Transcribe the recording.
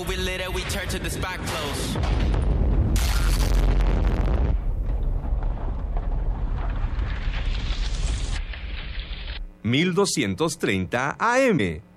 know we lit it, we turn to the spot close. ...1230 AM...